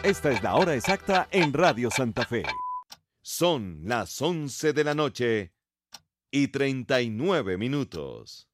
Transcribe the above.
Esta es la hora exacta en Radio Santa Fe. Son las 11 de la noche y 39 minutos.